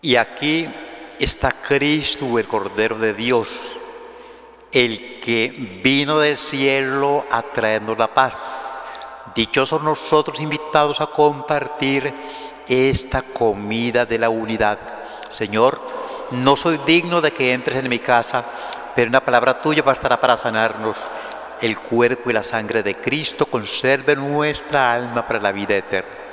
Y aquí está Cristo, el Cordero de Dios, el que vino del cielo a traernos la paz. Dichosos nosotros invitados a compartir esta comida de la unidad. Señor, no soy digno de que entres en mi casa, pero una palabra tuya bastará para sanarnos. El cuerpo y la sangre de Cristo conserven nuestra alma para la vida eterna.